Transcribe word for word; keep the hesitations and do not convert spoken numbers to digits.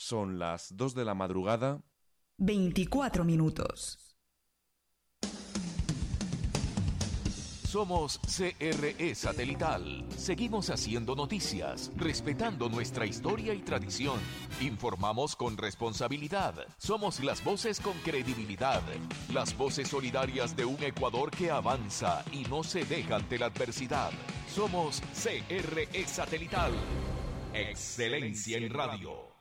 Son las dos de la madrugada. veinticuatro minutos. Somos C R E Satelital. Seguimos haciendo noticias, respetando nuestra historia y tradición. Informamos con responsabilidad. Somos las voces con credibilidad. Las voces solidarias de un Ecuador que avanza y no se deja ante la adversidad. Somos C R E Satelital. Excelencia en radio.